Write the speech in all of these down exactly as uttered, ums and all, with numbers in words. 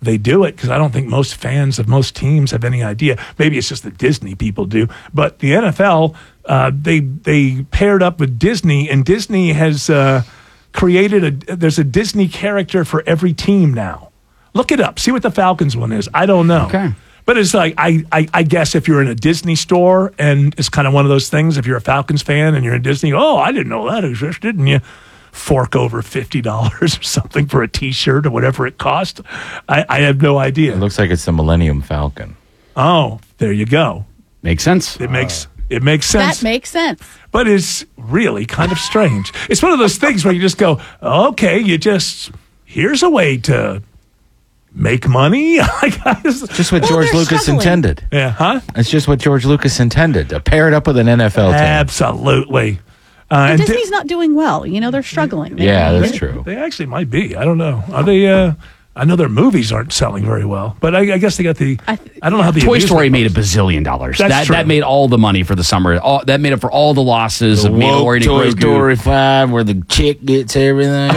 they do it because I don't think most fans of most teams have any idea. Maybe it's just the Disney people do, but the N F L uh, they they paired up with Disney, and Disney has uh, created a. There's a Disney character for every team now. Look it up. See what the Falcons one is. I don't know. Okay. But it's like, I, I, I guess if you're in a Disney store and it's kind of one of those things, if you're a Falcons fan and you're in Disney, oh, I didn't know that existed, and you fork over fifty dollars or something for a T-shirt or whatever it cost. I, I have no idea. It looks like it's the Millennium Falcon. Oh, there you go. Makes sense. It makes it makes sense. That makes sense. But it's really kind of strange. It's one of those things where you just go, okay, you just, here's a way to make money. Just what Well, George they're Lucas struggling. intended. Yeah, huh? It's just what George Lucas intended. To pair it up with an N F L team. Absolutely. Uh, And and Di- Disney's not doing well. You know, they're struggling. They- Yeah, that's They- true. They actually might be. I don't know. Are they? Uh, I know their movies aren't selling very well, but I, I guess they got the. I, I don't th- know how the Toy Story amusement made a parks- bazillion dollars. That's that true. that made all the money for the summer. All, that made up for all the losses of Mandalorian and Toy Grogu. Story five, where the chick gets everything.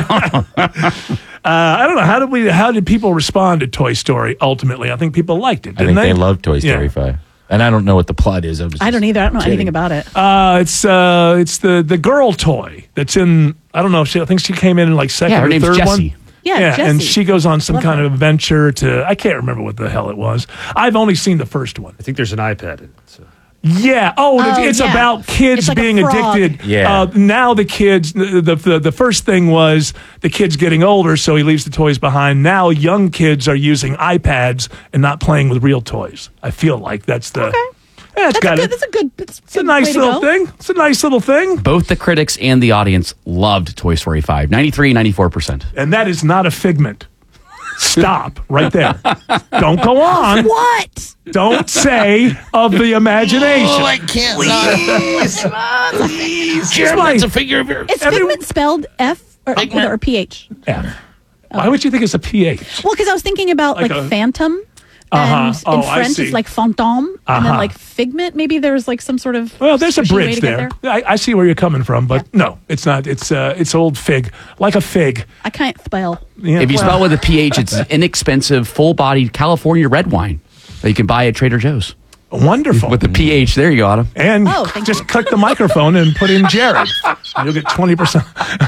Uh, I don't know how did we? How did people respond to Toy Story? Ultimately, I think people liked it. I Didn't think they they love Toy Story Yeah. five, and I don't know what the plot is. I, was I don't just either. I don't know kidding. anything about it. Uh, it's uh, it's the the girl toy that's in. I don't know. If she, I think she came in in like second Yeah, her or name's third Jessie. one. Yeah, yeah, Jessie. and she goes on some Love kind her. of adventure to. I can't remember what the hell it was. I've only seen the first one. I think there's an iPad in it. So. Yeah. Oh, Oh, it's yeah. about kids It's like a being frog. addicted. Yeah. Uh, now the kids. The, the the first thing was the kids getting older, so he leaves the toys behind. Now young kids are using iPads and not playing with real toys. I feel like that's the. Okay. Yeah, it's That's a got good. it. That's a good. It's, It's a nice little thing. It's a nice little thing, Both the critics and the audience loved Toy Story five. ninety-three, ninety-four percent. and that is not a figment. Stop right there. Don't go on. What? Don't say of the imagination. Oh, I can't. Please, please. It's my- It's a figure of your. Is Every- Figment spelled F or, Figment. or P H? F. Why would you think it's a P H? Well, because I was thinking about Like like, a- phantom. Uh-huh. And Oh, in I French, see. it's like fantôme, and then Uh-huh. like figment. Maybe there's like some sort of Well, there's a squishy way bridge to get there. I, I see where you're coming from, but Yeah. no, it's not. It's uh, it's old fig, like a fig. I can't spell. Yeah, If you well, spell with a P H, it's inexpensive, full-bodied California red wine that you can buy at Trader Joe's. wonderful. With the P H, there you go, Adam. and Oh, thank just you. click the microphone and put in Jared. You'll get twenty percent.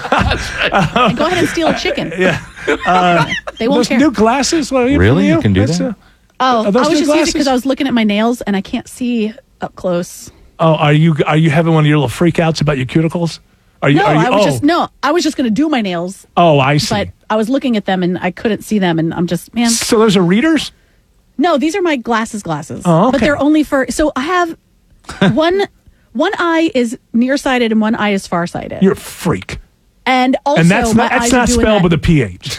And go ahead and steal a chicken. Yeah. They won't Those care. new glasses. What, are you Really? from You can do That's, that? uh, oh, are I those was new just using it glasses? because I was looking at my nails and I can't see up close. oh, are you are you having one of your little freakouts about your cuticles? Are you? No, are you I was oh, just no. I was just going to do my nails, oh, I see. but I was looking at them and I couldn't see them, and I'm just man. So those are readers. No, these are my glasses glasses. Oh, But okay. they're only for so I have one one eye is nearsighted and one eye is farsighted. You're a freak. And also And that's my not that's eyes are not doing spelled that with a P H.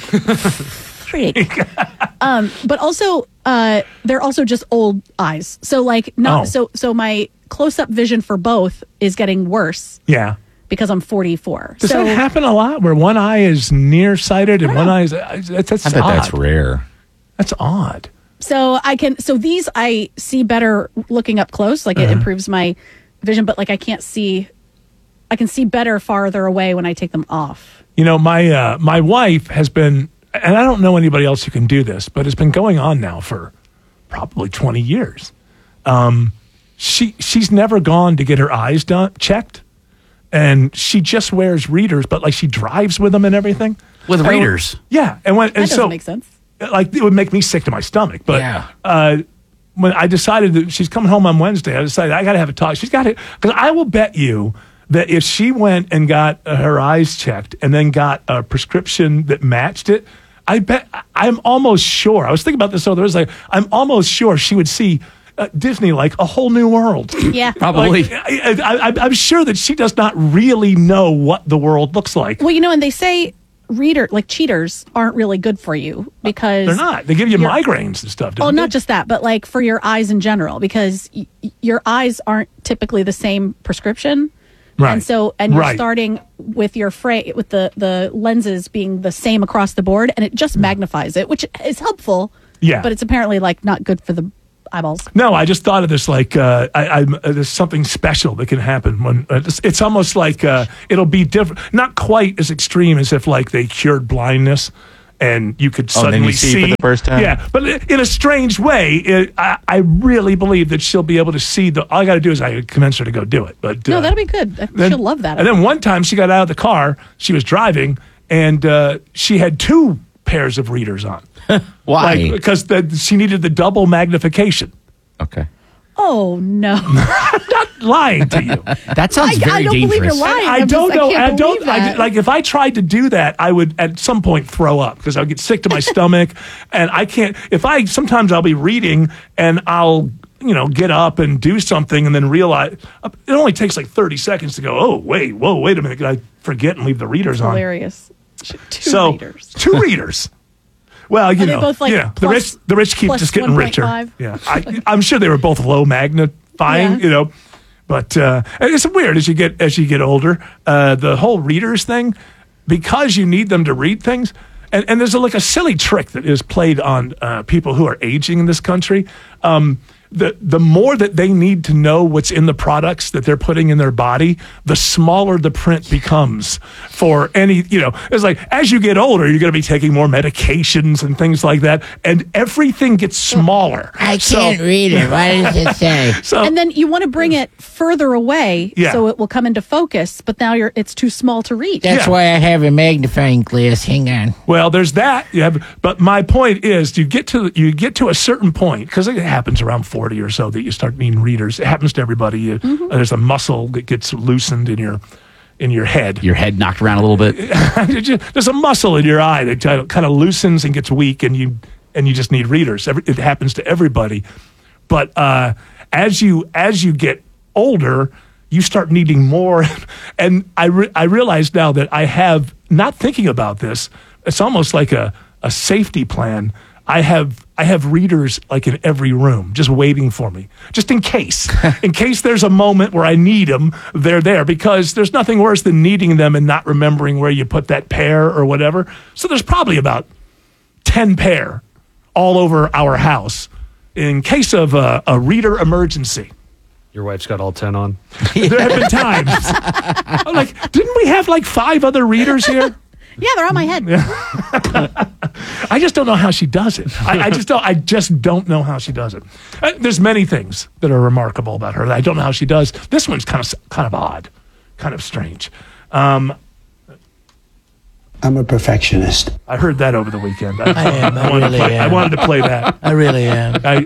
freak. um, but also uh, they're also just old eyes. So like not Oh. so so my close up vision for both is getting worse Yeah. because I'm forty-four. Does so that happen a lot where one eye is nearsighted and one eye is that's, that's I bet odd. that's rare. That's odd. So I can so these I see better looking up close, like it improves my vision, but like I can't see I can see better farther away when I take them off. You know, my uh, my wife has been, and I don't know anybody else who can do this, but it's been going on now for probably twenty years. Um, she she's never gone to get her eyes done checked, and she just wears readers, but like she drives with them and everything. With And- readers. yeah, and when That and doesn't so make sense. like it would make me sick to my stomach. But Yeah. uh, when I decided that she's coming home on Wednesday, I decided I got to have a talk. She's got to, because I will bet you that if she went and got uh, her eyes checked and then got a prescription that matched it, I bet I'm almost sure. I was thinking about this other day. Like, I'm almost sure she would see uh, Disney like a whole new world. Yeah. Probably. Like, I, I, I, I'm sure that she does not really know what the world looks like. Well, you know, and they say reader like cheaters aren't really good for you because They're not. They give you You're- migraines and stuff. Oh, don't not they? just that, but like for your eyes in general, because y- y- your eyes aren't typically the same prescription. Right. And so, and you're Right. starting with your fra- with the, the lenses being the same across the board, and it just magnifies it, which is helpful. Yeah. But it's apparently like not good for the eyeballs. No, I just thought of this like uh, I, I'm, uh, there's something special that can happen when uh, it's, it's almost like uh, it'll be different, not quite as extreme as if like they cured blindness and you could Oh, then suddenly you see for the first time? Yeah, but in a strange way, it, I, I really believe that she'll be able to see the. All I got to do is I convince her to go do it. But No, uh, that'll be good. I- then- She'll love that. And then one time she got out of the car, she was driving, and uh, she had two pairs of readers on. Why? Like, because the, she needed the double magnification. Okay. Oh no! Not lying to you. That sounds I- I very don't believe dangerous. you're lying. I I'm don't just- I know. can't I don't. believe I, that. like if I tried to do that, I would at some point throw up because I would get sick to my stomach, and I can't. If I sometimes I'll be reading and I'll you know get up and do something and then realize it only takes like thirty seconds to go. Oh wait, whoa, wait a minute! Did I forget and leave the readers on? Hilarious. Two so readers. two readers. Well, you Are they know, both, like, yeah, the plus- rich, the rich keep plus just getting one point richer. five? Yeah, I, I'm sure they were both low magnifying, Yeah. you know, but uh, it's weird as you get as you get older. Uh, the whole readers thing, because you need them to read things, and, and there's a, like a silly trick that is played on uh, people who are aging in this country. Um, the the more that they need to know what's in the products that they're putting in their body, the smaller the print becomes for any, you know, it's like as you get older, you're going to be taking more medications and things like that, and everything gets smaller. I So- can't read it. What does it say? So, And then you want to bring it further away Yeah. so it will come into focus, but now you're it's too small to reach. That's Yeah. why I have a magnifying glass. Hang on. well, there's that. You have, but my point is, you get to you get to a certain point because it happens around forty or so that you start needing readers. It happens to everybody. You, Mm-hmm. There's a muscle that gets loosened in your in your head. Your head knocked around a little bit. There's a muscle in your eye that kind of loosens and gets weak, and you and you just need readers. Every, it happens to everybody. But uh, as you as you get older, you start needing more. And I re- I realize now that I have, not thinking about this, it's almost like a, a safety plan. I have I have readers like in every room, just waiting for me, just in case. In case there's a moment where I need them, they're there, because there's nothing worse than needing them and not remembering where you put that pair or whatever. So there's probably about ten pair all over our house in case of a, a reader emergency. Your wife's got all ten on. There have been times. I'm like, didn't we have like five other readers here? Yeah, they're on my head. I just don't know how she does it. I, I just don't. I just don't know how she does it. Uh, there's many things that are remarkable about her that I don't know how she does. This one's kind of kind of odd, kind of strange. Um, I'm a perfectionist. I heard that over the weekend. I, I am. I wanted to really play, I am. wanted to play that. I really am. I,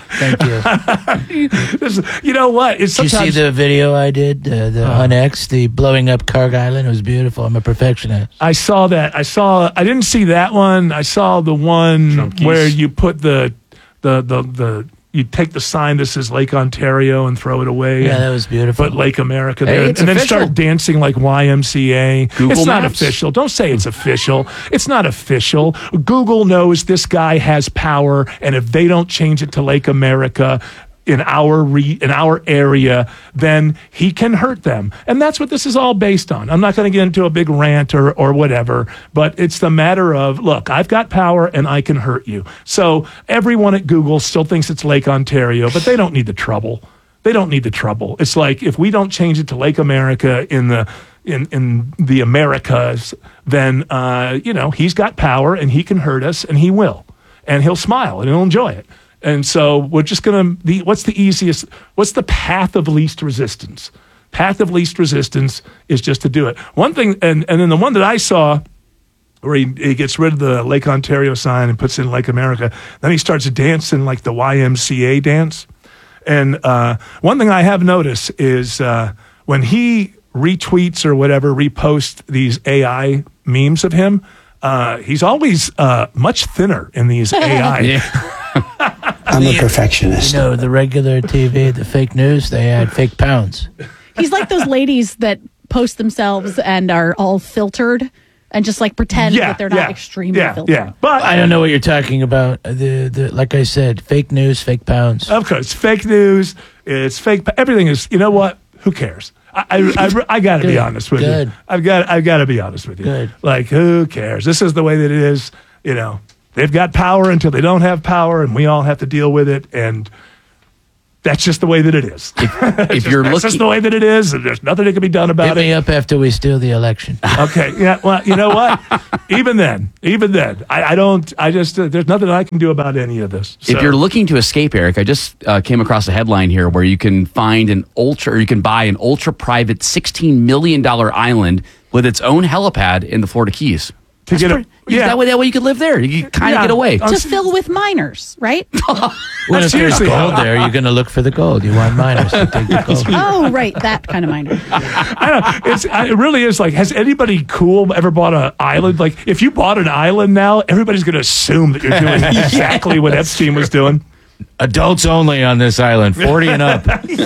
Thank you. this, you know what? It's Did you sometimes see the video I did? Uh, the Uh-huh. on X, the blowing up Carg Island. It was beautiful. I'm a perfectionist. I saw that. I saw. I didn't see that one. I saw the one Chunkies. where you put the, the the the you take the sign that says Lake Ontario and throw it away. Yeah, and that was beautiful. put Lake America Hey, there, it's and then official. start dancing like Y M C A. Google it's not Maps. official. Don't say it's official. It's not official. Google knows this guy has power, and if they don't change it to Lake America in our re, in our area, then he can hurt them. And that's what this is all based on. I'm not going to get into a big rant or or whatever, but it's the matter of, look, I've got power and I can hurt you. So everyone at Google still thinks it's Lake Ontario, but they don't need the trouble. They don't need the trouble. It's like, if we don't change it to Lake America in the in in the Americas, then uh, you know, he's got power and he can hurt us, and he will. And he'll smile and he'll enjoy it. And so we're just going to, the what's the easiest, what's the path of least resistance? Path of least resistance is just to do it. One thing, and, and then the one that I saw where he, he gets rid of the Lake Ontario sign and puts in Lake America, then he starts dancing like the Y M C A dance. And uh, one thing I have noticed is uh, when he retweets or whatever, reposts these A I memes of him, uh, he's always uh, much thinner in these A I. Yeah. I'm a perfectionist. You know, the regular T V, the fake news, they had fake pounds. He's like those ladies that post themselves and are all filtered and just like pretend Yeah, that they're not yeah, extremely yeah, filtered. yeah. But I don't know what you're talking about. Uh, The, the like I said, fake news, fake pounds. of course, fake news. It's fake. Everything is. You know what? Who cares? I I, I, I got to be Good, honest with good. you. I've got I've got to be honest with you. Good. Like, who cares? This is the way that it is. You know, they've got power until they don't have power, and we all have to deal with it. And That's just the way that it is. If you're That's just looking, the way that it is, and there's nothing that can be done about Hit it. me up after we steal the election. Okay, yeah. Well, you know what? even then, even then, I, I don't. I just uh, there's nothing I can do about any of this. So. if you're looking to escape, Eric, I just uh, came across a headline here where you can find an ultra, or you can buy an ultra private sixteen million dollar island with its own helipad in the Florida Keys. to get a, Pretty- yeah. That way, that way you could live there. You kind of Yeah. get away. Uh, To fill with miners, right? Well, if there's seriously. gold there, you're going to look for the gold. You want miners to take the gold. Oh, right, that kind of miner. I don't. It's I- it really is like. Has anybody cool ever bought an island? Like, if you bought an island now, everybody's going to assume that you're doing exactly what Epstein was doing. Adults only on this island, forty and up.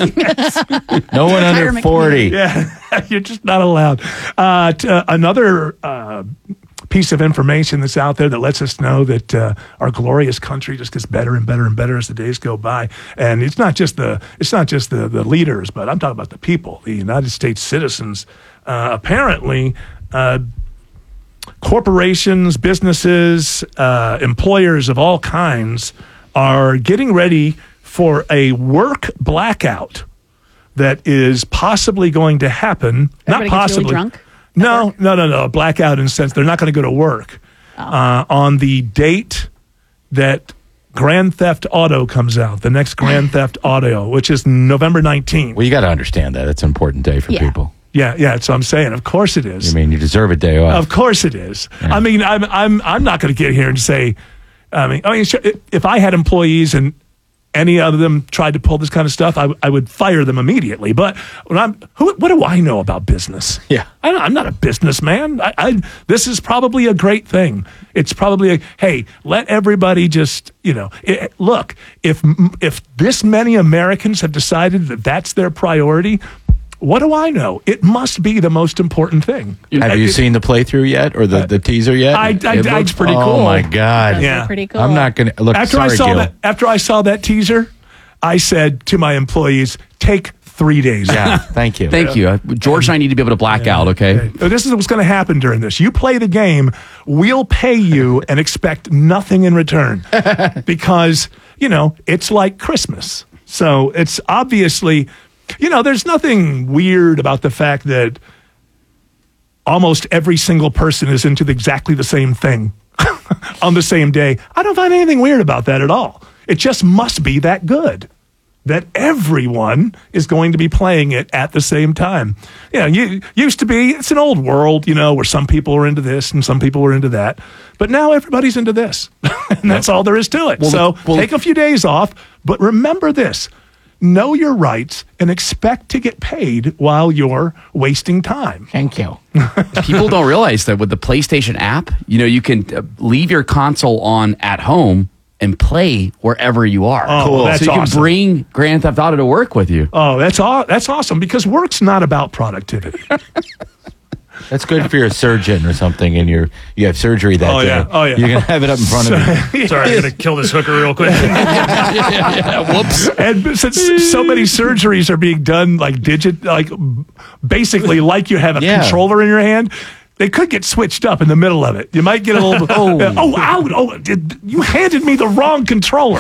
No one under Retirement forty. Yeah, you're just not allowed. Uh, t- uh, another uh, piece of information that's out there that lets us know that uh, our glorious country just gets better and better and better as the days go by. And it's not just the it's not just the, the leaders, but I'm talking about the people, the United States citizens. Uh, apparently, uh, corporations, businesses, uh, employers of all kinds are getting ready for a work blackout that is possibly going to happen. Not Everybody gets really possibly. drunk? No, no, no, no. Blackout in the sense they're not going to go to work uh, on the date that Grand Theft Auto comes out, the next Grand Theft Auto, which is November nineteenth. Well, you got to understand that. It's an important day for Yeah. people. Yeah, yeah, that's what I'm saying. Of course it is. I mean, you deserve a day off. Of course it is. I mean, I'm I'm I'm not going to get here and say, I mean, I mean, sure, if I had employees and any of them tried to pull this kind of stuff, I, I would fire them immediately. But when I'm, who, what do I know about business? Yeah. I don't, I'm not a businessman. I, I this is probably a great thing. It's probably a hey, let everybody just you know it, look. If if this many Americans have decided that that's their priority. What do I know? It must be the most important thing. Have you It- seen the playthrough yet, or the, the teaser yet? I- I- It I- looks pretty oh, cool. Oh my god! That's Yeah. pretty cool. I'm not gonna look. After sorry, I saw Gil. that, after I saw that teaser, I said to my employees, "Take three days." Yeah, thank you. Thank you. Uh, George and I need to be able to black out, okay? So this is what's going to happen during this. You play the game, we'll pay you and expect nothing in return because, you know, it's like Christmas. So it's obviously, you know, there's nothing weird about the fact that almost every single person is into exactly the same thing on the same day. I don't find anything weird about that at all. It just must be that good that everyone is going to be playing it at the same time. You know, you used to be, it's an old world, you know, where some people were into this and some people were into that. But now everybody's into this. And that's all there is to it. Well, so well- take a few days off, but remember this. Know your rights and expect to get paid while you're wasting time. Thank you. People don't realize that with the PlayStation app, you know, you can uh, leave your console on at home and play wherever you are. Oh, Cool. that's so you can awesome. bring Grand Theft Auto to work with you. Oh, that's aw- that's awesome because work's not about productivity. That's good for your surgeon or something, and you're you have surgery that Oh, day. yeah. Oh, yeah. You're gonna have it up in front of you. Sorry, I'm going to kill this hooker real quick. Whoops. And since so many surgeries are being done like digit, like basically like you have a Yeah. controller in your hand, they could get switched up in the middle of it. You might get a little. oh, oh, ow! Oh, did, you handed me the wrong controller.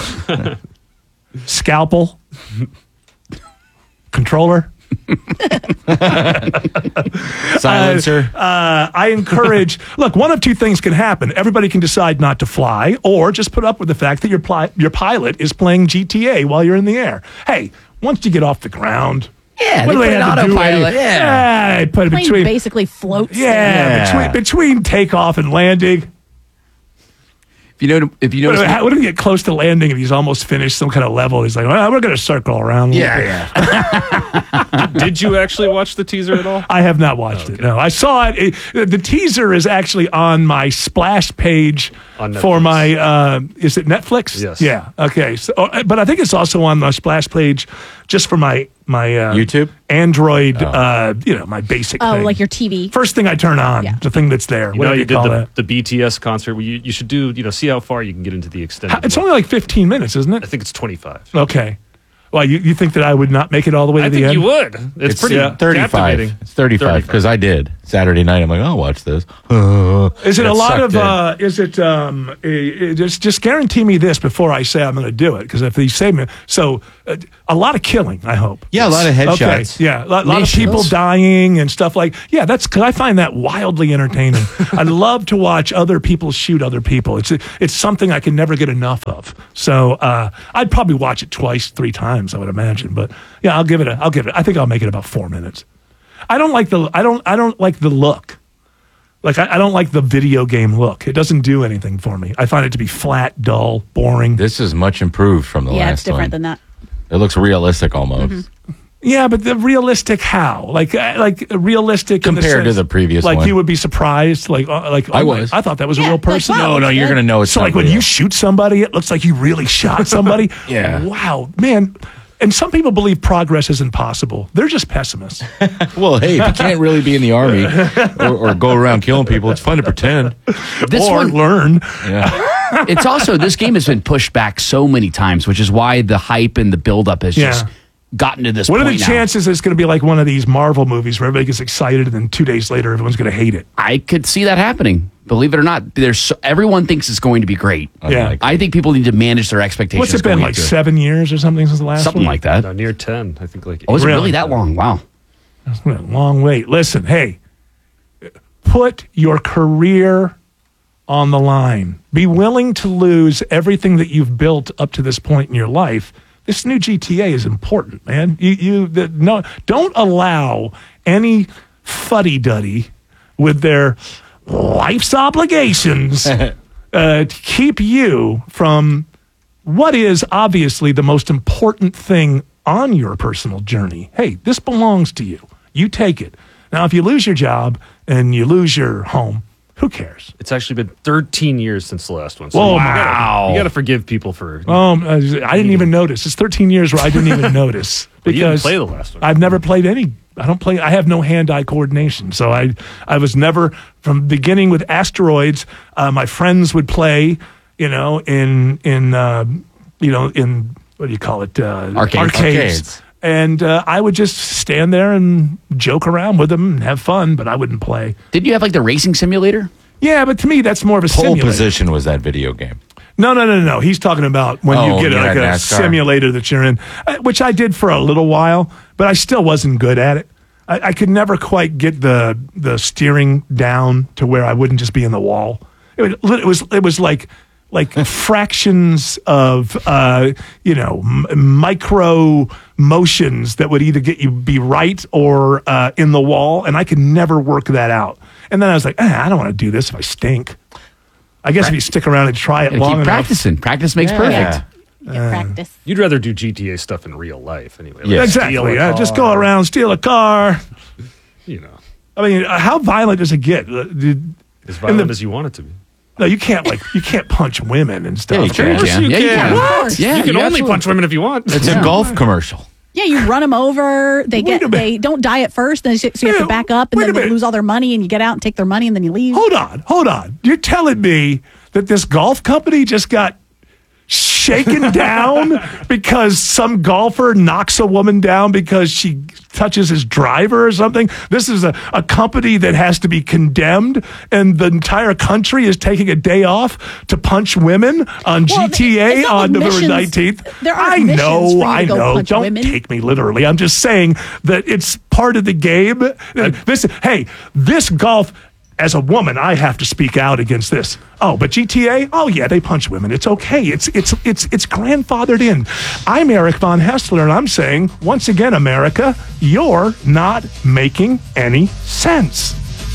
Scalpel. Controller. Silencer. Uh, I encourage. Look, one of two things can happen. Everybody can decide not to fly, or just put up with the fact that your pli- your pilot is playing G T A while you're in the air. Hey, once you get off the ground, Yeah, what they do they put have an to do? autopilot, anyway? yeah. they put it Plane between. basically floats. Yeah, Yeah. Between, between takeoff and landing. If you know, if you What notice, if, what if we get close to landing and he's almost finished some kind of level? He's like, well, we're going to circle around. a little yeah, bit." yeah. Did you actually watch the teaser at all? I have not watched it. No, I saw it. it. The teaser is actually on my splash page On for Netflix. my. Uh, is it Netflix? Yes. Yeah. Okay. So, uh, but I think it's also on my splash page, just for my my uh, YouTube? Android. Uh, you know, my basic. Oh, thing. like your T V. First thing I turn on, Yeah. the thing that's there. You know, Whatever you you did call the, that. the B T S concert. Well, you, you should do, you know, see how far you can get into the extended. It's one. only like fifteen minutes, isn't I it? think it's twenty-five. Okay. Well, you, you think that I would not make it all the way to I the think end? you would. It's, It's pretty thirty-five. captivating. It's thirty-five because I did. Saturday night, I'm like, I'll watch this. Is it Got a lot sucked of? in. Uh, is it? Um, uh, uh, just just guarantee me this before I say I'm going to do it, because if they say me, so uh, a lot of killing. I hope. Yeah, a lot of headshots. Okay. Yeah, a lot, lot of Nations. people dying and stuff like. Yeah, that's because I find that wildly entertaining. I love to watch other people shoot other people. It's it's something I can never get enough of. So uh, I'd probably watch it twice, three times. I would imagine, but yeah, I'll give it. A, I'll give it. I think I'll make it about four minutes. I don't like the. I don't. I don't like the look. Like, I, I don't like the video game look. It doesn't do anything for me. I find it to be flat, dull, boring. This is much improved from the Yeah, last it's different one. than that. It looks realistic almost. Yeah, but the realistic how? Like, uh, like realistic in the Compared to sense- the previous like one. you would be surprised. Like, uh, like I oh my- was. I thought that was a Yeah, real like, person. wow. No, no, you're going to know it's So, not like, when real. you shoot somebody, it looks like you really shot somebody. Yeah. Wow, man. And some people believe progress is impossible. They're just pessimists. Well, hey, if you can't really be in the army or, or go around killing people, it's fun to pretend. This or one, learn. Yeah. it's also this game has been pushed back so many times, which is why the hype and the buildup has Yeah. just gotten to this What are point the now. chances it's going to be like one of these Marvel movies where everybody gets excited and then two days later everyone's going to hate it? I could see that happening. Believe it or not, there's so, everyone thinks it's going to be great. Yeah. Unlikely. I think people need to manage their expectations. What's it been, going like into it. seven years or something since the last Something one? like that. No, near ten. I think like. Oh, is it Really? really that long? Wow. It's been a long wait. Listen, hey, put your career on the line. Be willing to lose everything that you've built up to this point in your life. This new G T A is important, man. You, you, the, no, don't allow any fuddy-duddy with their life's obligations uh, to keep you from what is obviously the most important thing on your personal journey. Hey, this belongs to you. You take it. Now, if you lose your job and you lose your home, who cares? It's actually been thirteen years since the last one. So Whoa, you wow. gotta, you got to forgive people for. Um, I didn't even notice. It's thirteen years where I didn't even notice But you didn't because play the last one. I've never played any. I don't play. I have no hand-eye coordination, so I I was never from beginning with Asteroids. Uh, my friends would play, you know, in in uh, you know in what do you call it? Uh, Arcades. arcades. Arcades. And uh, I would just stand there and joke around with them and have fun, but I wouldn't play. Didn't you have like the racing simulator? Yeah, but to me, that's more of a Pole simulator. position was that video game. No, no, no, no. He's talking about when Oh, you get you're like at a NASCAR. simulator that you're in, uh, which I did for a little while, but I still wasn't good at it. I, I could never quite get the the steering down to where I wouldn't just be in the wall. It, would, it was it was like like fractions of uh, you know m- micro motions that would either get you be right or uh, in the wall, and I could never work that out. And then I was like, eh, I don't want to do this if I stink. I guess if you stick around and try it Gotta long keep enough. practicing. Practice makes perfect. Get practice. You'd rather do G T A stuff in real life anyway. Like Yeah. steal Exactly. a Uh, just go car, around, steal a car. You know, I mean, uh, how violent does it get? Uh, did- as violent the- as you want it to be. no, you can't like you can't punch women and stuff. Yeah, you can. Of course you you can. can. What? Yeah, you can only absolutely- punch women if you want. It's a golf commercial. Yeah, you run them over. They Wait get a minute. they don't die at first, then so you have Yeah, to back up, and wait then a they minute. lose all their money, and you get out and take their money, and then you leave. Hold on, hold on. You're telling me that this golf company just got shaken down because some golfer knocks a woman down because she touches his driver or something? This is a, a company that has to be condemned, and the entire country is taking a day off to punch women on Well, G T A it's not on like November missions. nineteenth. There aren't I missions know, for you to I go know. punch Don't women. take me literally. I'm just saying that it's part of the game. This, hey, this golf. As a woman, I have to speak out against this. Oh, but G T A? Oh yeah, they punch women. It's okay. It's it's it's it's grandfathered in. I'm Eric Von Hessler, and I'm saying once again, America, you're not making any sense.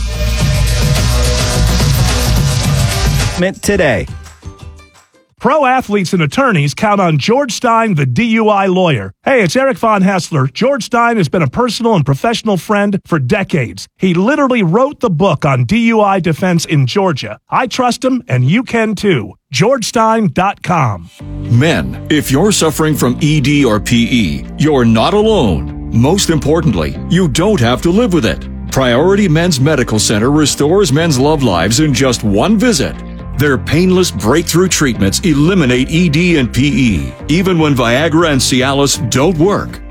Today. Pro athletes and attorneys count on George Stein, the D U I lawyer. Hey, it's Eric Von Hessler. George Stein has been a personal and professional friend for decades. He literally wrote the book on D U I defense in Georgia. I trust him, and you can too. george stein dot com. Men, if you're suffering from E D or P E, you're not alone. Most importantly, you don't have to live with it. Priority Men's Medical Center restores men's love lives in just one visit. Their painless breakthrough treatments eliminate E D and P E, even when Viagra and Cialis don't work.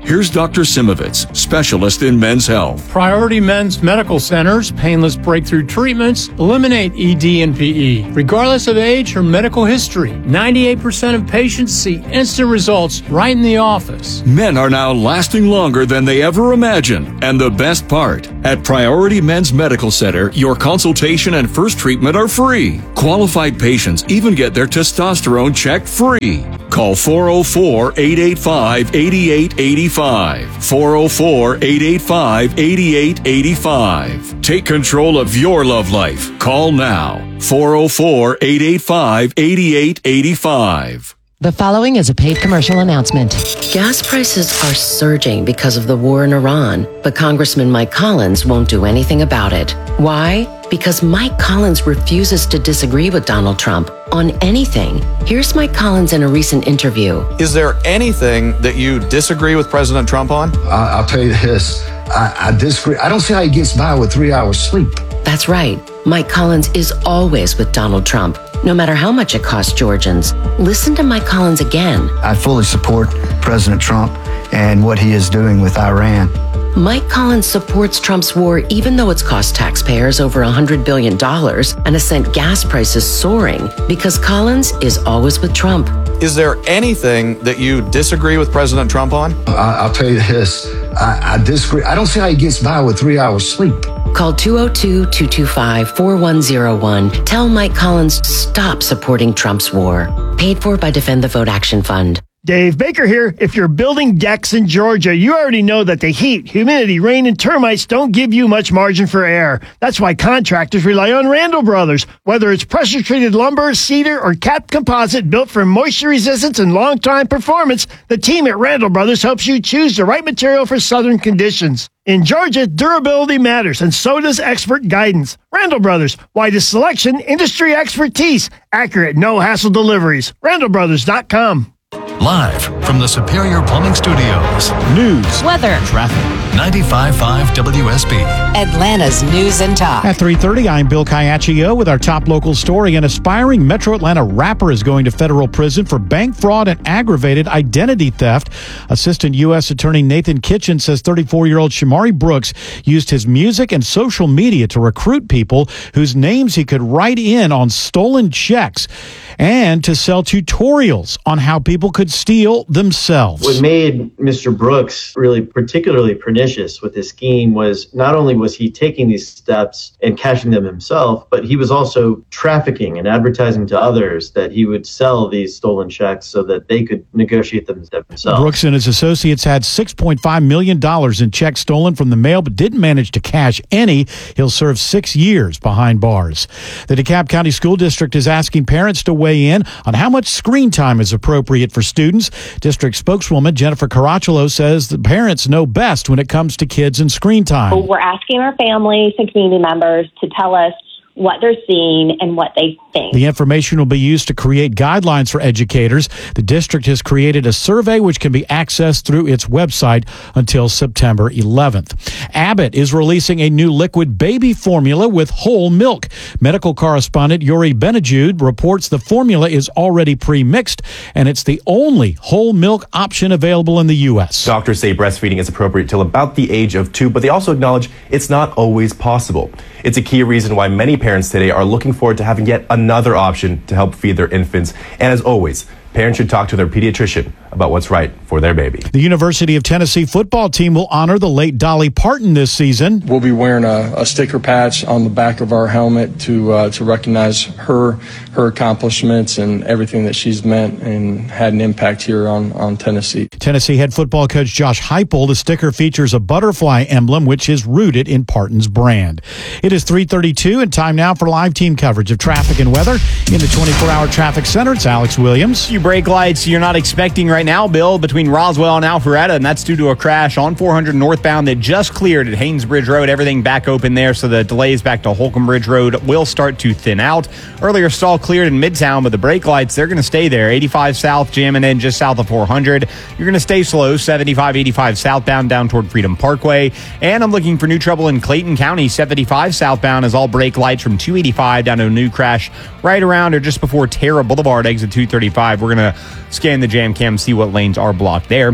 Here's Doctor Simovitz, specialist in men's health. Priority Men's Medical Center's painless breakthrough treatments eliminate E D and P E, regardless of age or medical history. ninety-eight percent of patients see instant results right in the office. Men are now lasting longer than they ever imagined. And the best part, at Priority Men's Medical Center, your consultation and first treatment are free. Qualified patients even get their testosterone checked free. Call four oh four, eight eight five, eight eight eight five. four oh four, eight eight five, eight eight eight five. Take control of your love life. Call now. four oh four, eight eight five, eight eight eight five. The following is a paid commercial announcement. Gas prices are surging because of the war in Iran, but Congressman Mike Collins won't do anything about it. Why? Because Mike Collins refuses to disagree with Donald Trump on anything. Here's Mike Collins in a recent interview. Is there anything that you disagree with President Trump on? I- I'll tell you this. I-, I disagree. I don't see how he gets by with three hours sleep. That's right. Mike Collins is always with Donald Trump, no matter how much it costs Georgians. Listen to Mike Collins again. I fully support President Trump and what he is doing with Iran. Mike Collins supports Trump's war even though it's cost taxpayers over one hundred billion dollars and has sent gas prices soaring because Collins is always with Trump. Is there anything that you disagree with President Trump on? I- I'll tell you this. I-, I disagree. I don't see how he gets by with three hours sleep. Call two oh two, two two five, four one oh one. Tell Mike Collins stop supporting Trump's war. Paid for by Defend the Vote Action Fund. Dave Baker here. If you're building decks in Georgia, you already know that the heat, humidity, rain, and termites don't give you much margin for error. That's why contractors rely on Randall Brothers. Whether it's pressure-treated lumber, cedar, or capped composite built for moisture resistance and long-time performance, the team at Randall Brothers helps you choose the right material for southern conditions. In Georgia, durability matters, and so does expert guidance. Randall Brothers, widest selection, industry expertise, accurate, no-hassle deliveries. Randall Brothers dot com. Live from the Superior Plumbing Studios. News, weather, traffic. ninety-five point five W S B. Atlanta's News and Talk. At three thirty, I'm Bill Caiaccio with our top local story. An aspiring Metro Atlanta rapper is going to federal prison for bank fraud and aggravated identity theft. Assistant U S Attorney Nathan Kitchen says thirty-four-year-old Shamari Brooks used his music and social media to recruit people whose names he could write in on stolen checks and to sell tutorials on how people could steal themselves. What made Mister Brooks really particularly pernicious with his scheme was not only was he taking these steps and cashing them himself, but he was also trafficking and advertising to others that he would sell these stolen checks so that they could negotiate them themselves. Brooks and his associates had six point five million dollars in checks stolen from the mail, but didn't manage to cash any. He'll serve six years behind bars. The DeKalb County School District is asking parents to weigh in on how much screen time is appropriate for students. District spokeswoman Jennifer Caracciolo says the parents know best when it comes to kids and screen time. We're asking our families and community members to tell us what they're seeing and what they think. The information will be used to create guidelines for educators. The district has created a survey which can be accessed through its website until September eleventh. Abbott is releasing a new liquid baby formula with whole milk. Medical correspondent Yuri Benajude reports the formula is already pre-mixed and it's the only whole milk option available in the U S. Doctors say breastfeeding is appropriate till about the age of two, but they also acknowledge it's not always possible. It's a key reason why many parents today are looking forward to having yet another option to help feed their infants. And as always, parents should talk to their pediatrician about what's right for their baby. The University of Tennessee football team will honor the late Dolly Parton this season. We'll be wearing a, a sticker patch on the back of our helmet to uh, to recognize her her accomplishments and everything that she's meant and had an impact here on, on Tennessee. Tennessee head football coach Josh Heupel. The sticker features a butterfly emblem, which is rooted in Parton's brand. It is three thirty-two and time now for live team coverage of traffic and weather. In the twenty-four hour traffic center, it's Alex Williams. Few brake lights you're not expecting right now, Bill, between Roswell and Alpharetta, and that's due to a crash on four hundred northbound that just cleared at Haynesbridge Road. Everything back open there, so the delays back to Holcomb Bridge Road will start to thin out. Earlier stall cleared in Midtown, but the brake lights, they're going to stay there. eighty-five south jamming in just south of four hundred. You're going to stay slow, seventy-five, eighty-five southbound down toward Freedom Parkway. And I'm looking for new trouble in Clayton County. seventy-five southbound is all brake lights from two eighty-five down to a new crash right around or just before Terra Boulevard, exit two thirty-five. We're going to scan the jam cam, see what lanes are blocked there.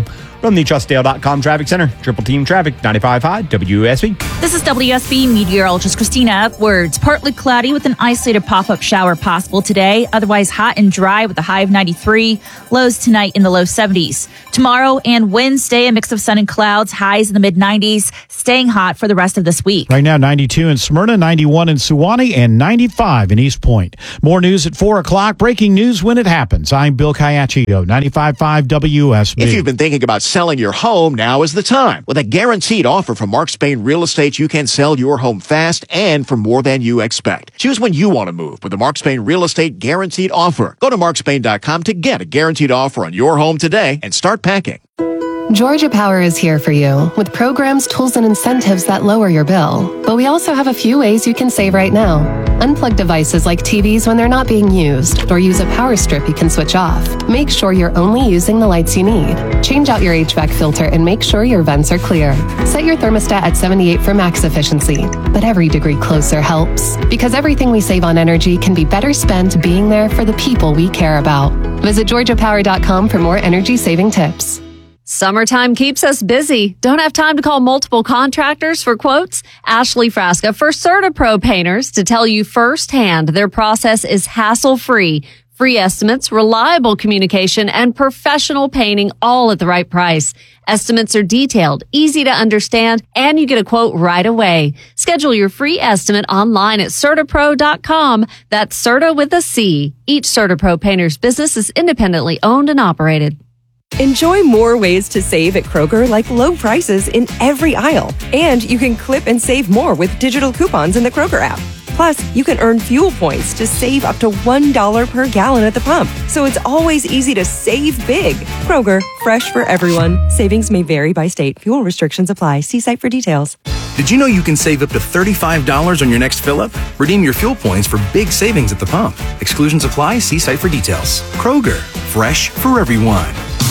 From the trust dale dot com Traffic Center, Triple Team Traffic, ninety-five point five W S B. This is W S B meteorologist Christina Upwards. Partly cloudy with an isolated pop-up shower possible today. Otherwise hot and dry with a high of ninety-three. Lows tonight in the low seventies. Tomorrow and Wednesday, a mix of sun and clouds. Highs in the mid nineties. Staying hot for the rest of this week. Right now, ninety-two in Smyrna, ninety-one in Suwannee, and ninety-five in East Point. More news at four o'clock. Breaking news when it happens. I'm Bill Caiaccio, ninety-five point five W S B. If you've been thinking about selling your home, now is the time. With a guaranteed offer from Mark Spain Real Estate, you can sell your home fast and for more than you expect. Choose when you want to move with the Mark Spain Real Estate Guaranteed Offer. Go to mark spain dot com to get a guaranteed offer on your home today and start packing. Georgia Power is here for you with programs, tools, and incentives that lower your bill. But we also have a few ways you can save right now. Unplug devices like T Vs when they're not being used, or use a power strip you can switch off. Make sure you're only using the lights you need. Change out your H V A C filter and make sure your vents are clear. Set your thermostat at seventy-eight for max efficiency. But every degree closer helps, because everything we save on energy can be better spent being there for the people we care about. Visit georgia power dot com for more energy saving tips. Summertime keeps us busy. Don't have time to call multiple contractors for quotes? Ashley Frasca for CertaPro Painters to tell you firsthand their process is hassle-free. Free estimates, reliable communication, and professional painting all at the right price. Estimates are detailed, easy to understand, and you get a quote right away. Schedule your free estimate online at certa pro dot com. That's Certa with a C. Each CertaPro Painters business is independently owned and operated. Enjoy more ways to save at Kroger, like low prices in every aisle. And you can clip and save more with digital coupons in the Kroger app. Plus, you can earn fuel points to save up to one dollar per gallon at the pump. So it's always easy to save big. Kroger, fresh for everyone. Savings may vary by state. Fuel restrictions apply. See site for details. Did you know you can save up to thirty-five dollars on your next fill-up? Redeem your fuel points for big savings at the pump. Exclusions apply. See site for details. Kroger, fresh for everyone.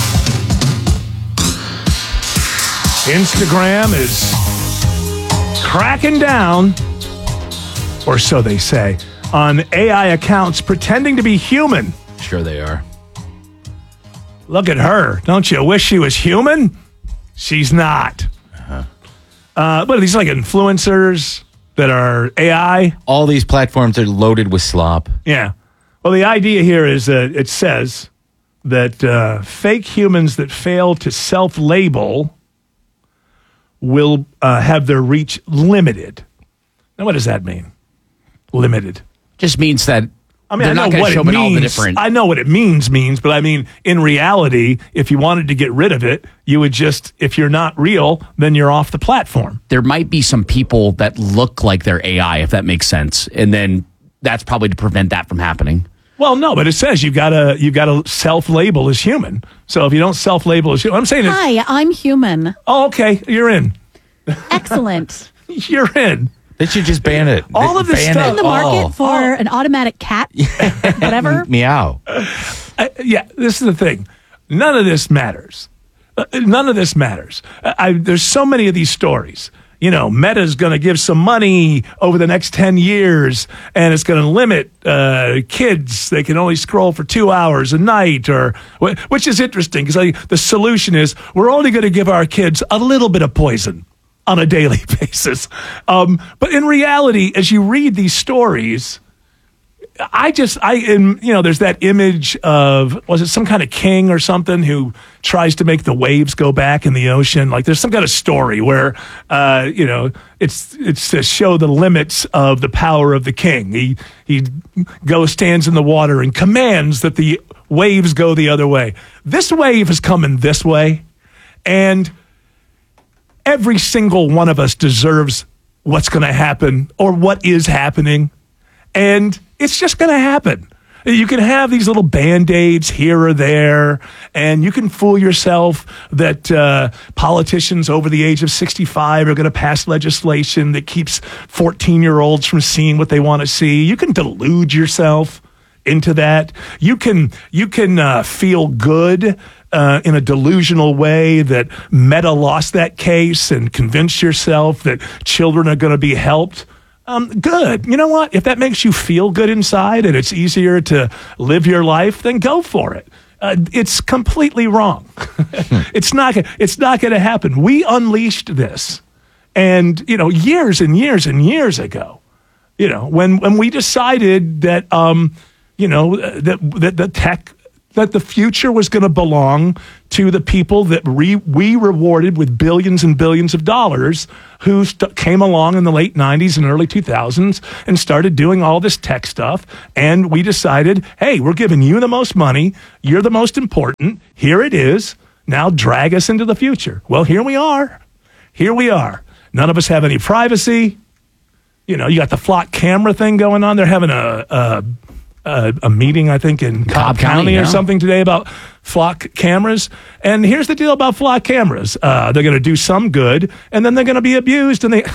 Instagram is cracking down, or so they say, on A I accounts pretending to be human. Sure they are. Look at her. Don't you wish she was human? She's not. Uh-huh. Uh, what are these, like influencers that are A I? All these platforms are loaded with slop. Yeah. Well, the idea here is that it says that uh, fake humans that fail to self-label will uh, have their reach limited. Now, what does that mean? Limited. Just means that I mean, they're I not know going what to show it them all the means. different. I know what it means means, but I mean, in reality, if you wanted to get rid of it, you would just, if you're not real, then you're off the platform. There might be some people that look like they're A I, if that makes sense, and then that's probably to prevent that from happening. Well, no, but it says you gotta you gotta self-label as human. So if you don't self-label as human, I'm saying it's, Hi, I'm human. Oh, okay, you're in. Excellent. You're in. They should just ban it. All of this ban stuff it In the market all. for Oh. an automatic cat, whatever. Meow. Uh, yeah, this is the thing. None of this matters. Uh, none of this matters. I, I, there's so many of these stories. You know, Meta's going to give some money over the next ten years, and it's going to limit uh, kids. They can only scroll for two hours a night, or which is interesting because the solution is we're only going to give our kids a little bit of poison on a daily basis. Um, but in reality, as you read these stories, I just, I, in, you know, there's that image of, was it some kind of king or something who tries to make the waves go back in the ocean? Like there's some kind of story where, uh, you know, it's, it's to show the limits of the power of the king. He, he goes, stands in the water and commands that the waves go the other way. This wave is coming this way. And every single one of us deserves what's going to happen or what is happening. And it's just going to happen. You can have these little Band-Aids here or there, and you can fool yourself that uh, politicians over the age of sixty-five are going to pass legislation that keeps fourteen-year-olds from seeing what they want to see. You can delude yourself into that. You can you can uh, feel good uh, in a delusional way that Meta lost that case and convince yourself that children are going to be helped. Um, good. You know what? If that makes you feel good inside and it's easier to live your life, then go for it. Uh, it's completely wrong. it's not. It's not going to happen. We unleashed this, and you know, years and years and years ago, you know, when when we decided that, um, you know, that that the tech, that the future was going to belong to the people that re, we rewarded with billions and billions of dollars, who st- came along in the late nineties and early two thousands and started doing all this tech stuff. And we decided, hey, we're giving you the most money. You're the most important. Here it is. Now drag us into the future. Well, here we are. Here we are. None of us have any privacy. You know, you got the flock camera thing going on. They're having a... a Uh, a meeting, I think, in Cobb, Cobb County, County or yeah. something today about flock cameras. And here's the deal about flock cameras. Uh, they're going to do some good, and then they're going to be abused. And they,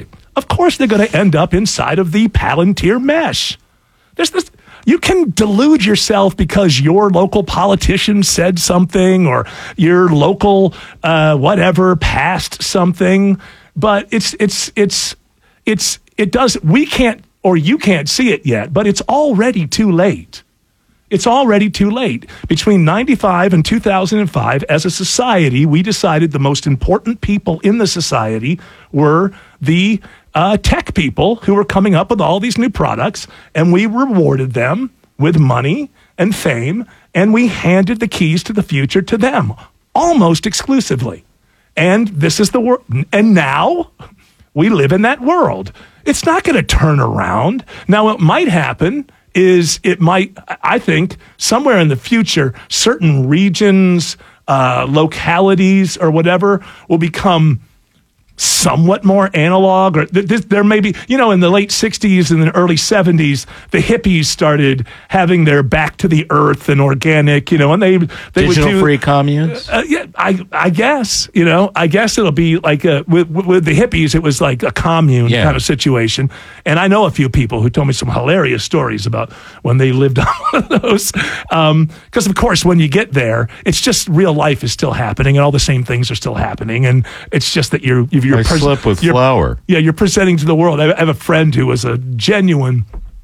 of course, they're going to end up inside of the Palantir mesh. There's this. You can delude yourself because your local politician said something, or your local uh, whatever passed something. But it's it's it's it's it does. We can't. Or you can't see it yet, but it's already too late. It's already too late. Between ninety-five and two thousand five, as a society, we decided the most important people in the society were the uh, tech people who were coming up with all these new products, and we rewarded them with money and fame, and we handed the keys to the future to them, almost exclusively. And this is the world. And now we live in that world. It's not going to turn around. Now, what might happen is it might, I think, somewhere in the future, certain regions, uh, localities, or whatever will become somewhat more analog. Or th- th- there may be, you know, in the late sixties and the early seventies, the hippies started having their back to the earth and organic, you know, and they they digital would do, free communes. Uh, yeah, I I guess, you know, I guess it'll be like a, with, with the hippies, it was like a commune Yeah. kind of situation. And I know a few people who told me some hilarious stories about when they lived on one of those. Um, because of course, when you get there, it's just real life is still happening, and all the same things are still happening, and it's just that you're if you're I slept with you're- flour. Yeah, you're presenting to the world. I I have a friend who was a genuine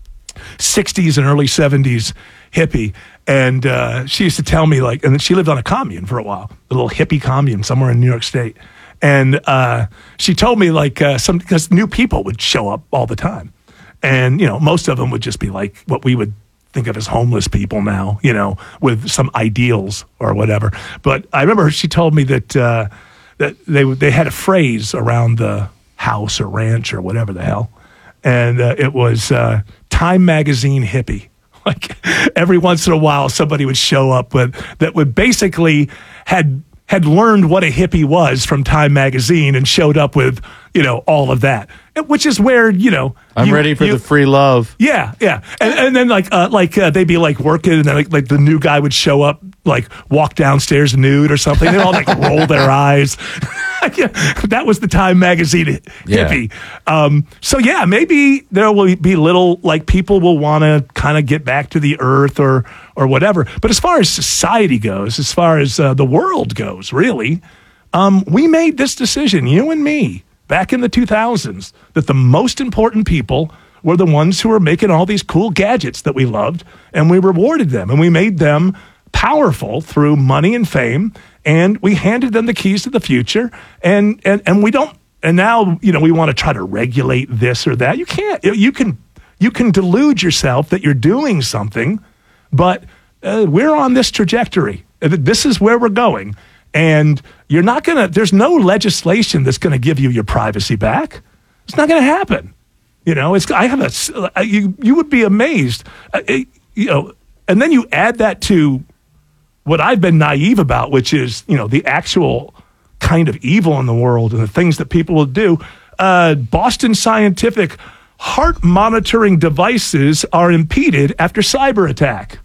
sixties and early seventies hippie, and uh, she used to tell me, like, and she lived on a commune for a while, a little hippie commune somewhere in New York State, and uh, she told me, like, uh, some because new people would show up all the time, and you know, most of them would just be like what we would think of as homeless people now, you know, with some ideals or whatever. But I remember she told me that uh, that they they had a phrase around the house or ranch or whatever the hell, and uh, it was uh, Time Magazine hippie. Like every once in a while, somebody would show up with that would basically had had learned what a hippie was from Time Magazine and showed up with, you know, all of that, which is where, you know, I'm you- ready for you- the free love. yeah, yeah, and, and then like uh, like uh, they'd be like working, and then like, like the new guy would show up, like walk downstairs nude or something. They'd all like roll their eyes. Yeah, that was the Time Magazine Yeah. hippie. Um, so yeah, maybe there will be little like people will want to kind of get back to the earth or or whatever. But as far as society goes, as far as uh, the world goes, really, um, we made this decision, you and me, back in the two thousands, that the most important people were the ones who were making all these cool gadgets that we loved, and we rewarded them, and we made them powerful through money and fame, and we handed them the keys to the future, and and and we don't, and now, you know, we want to try to regulate this or that. You can't. You can you can delude yourself that you're doing something, but uh, we're on this trajectory. This is where we're going. And you're not going to, there's no legislation that's going to give you your privacy back. It's not going to happen. You know, it's, I have a, you, you would be amazed, uh, you know, and then you add that to what I've been naive about, which is, you know, the actual kind of evil in the world and the things that people will do. Uh, Boston Scientific heart monitoring devices are impeded after cyber attack.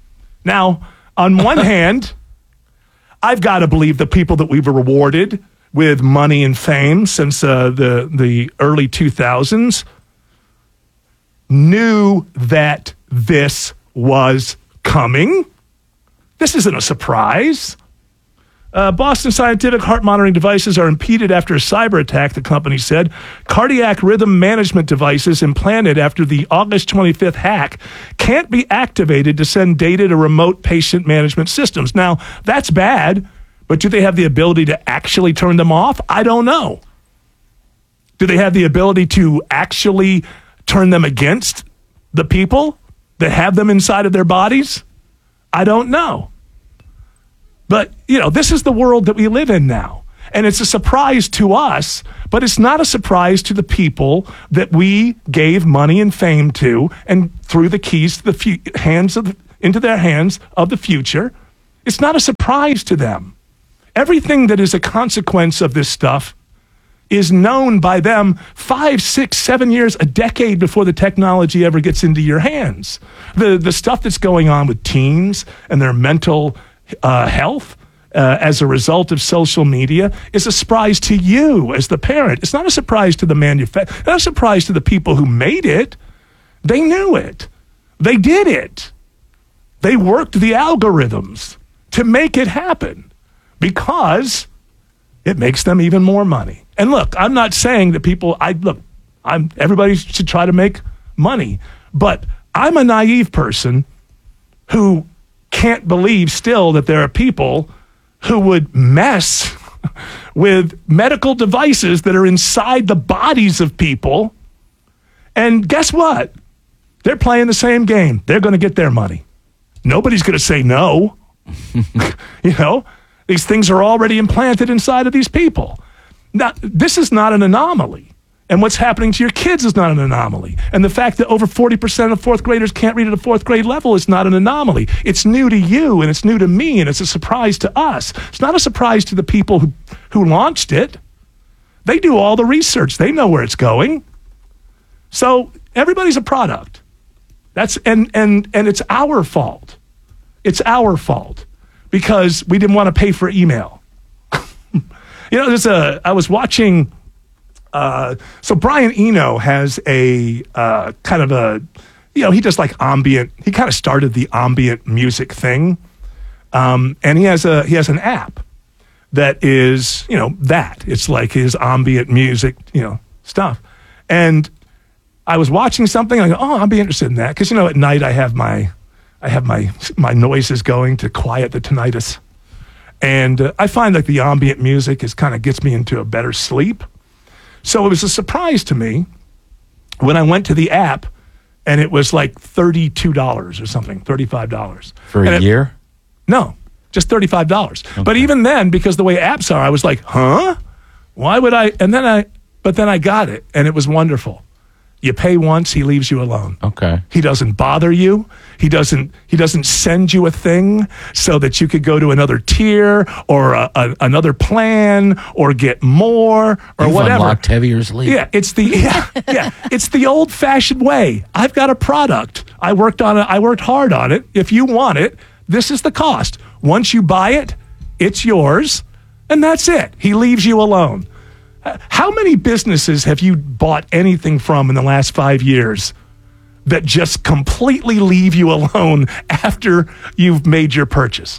Now, on one hand, I've got to believe the people that we've rewarded with money and fame since uh, the the early two thousands knew that this was coming. This isn't a surprise. Uh, Boston Scientific heart monitoring devices are impeded after a cyber attack, the company said. Cardiac rhythm management devices implanted after the August twenty-fifth hack can't be activated to send data to remote patient management systems. Now, that's bad, but do they have the ability to actually turn them off? I don't know. Do they have the ability to actually turn them against the people that have them inside of their bodies? I don't know. But, you know, this is the world that we live in now. And it's a surprise to us, but it's not a surprise to the people that we gave money and fame to and threw the keys to the fu- hands of the, into their hands of the future. It's not a surprise to them. Everything that is a consequence of this stuff is known by them five, six, seven years, a decade before the technology ever gets into your hands. The the stuff that's going on with teens and their mental uh, health uh, as a result of social media is a surprise to you as the parent. It's not a surprise to the manufacturer. Not a surprise to the people who made it. They knew it. They did it. They worked the algorithms to make it happen because it makes them even more money. And look, I'm not saying that people, I look, I'm everybody should try to make money, but I'm a naive person who can't believe still that there are people who would mess with medical devices that are inside the bodies of people. And guess what? They're playing the same game. They're going to get their money. Nobody's going to say no. You know, these things are already implanted inside of these people. Now, this is not an anomaly. And what's happening to your kids is not an anomaly. And the fact that over forty percent of fourth graders can't read at a fourth grade level is not an anomaly. It's new to you, and it's new to me, and it's a surprise to us. It's not a surprise to the people who, who launched it. They do all the research. They know where it's going. So everybody's a product. That's and and and it's our fault. It's our fault because we didn't want to pay for email. You know, there's a. I was watching. Uh, so Brian Eno has a uh, kind of a, you know, he does like ambient. He kind of started the ambient music thing, um, and he has a he has an app that is, you know, that it's like his ambient music, you know, stuff. And I was watching something. And I go, oh, I'll be interested in that because you know, at night I have my I have my my noises going to quiet the tinnitus, and uh, I find like the ambient music is kind of gets me into a better sleep. So it was a surprise to me when I went to the app and it was like thirty-two dollars or something, thirty-five dollars. For a and year? It, no, just thirty-five dollars. Okay. But even then, because the way apps are, I was like, huh? Why would I? And then I, but then I got it and it was wonderful. You pay once, he leaves you alone. Okay. He doesn't bother you. He doesn't. He doesn't send you a thing so that you could go to another tier or a, a, another plan or get more or You've whatever. Unlocked heavier sleep. Yeah, it's the yeah yeah. It's the old-fashioned way. I've got a product. I worked on it. I worked hard on it. If you want it, this is the cost. Once you buy it, it's yours, and that's it. He leaves you alone. How many businesses have you bought anything from in the last five years that just completely leave you alone after you've made your purchase?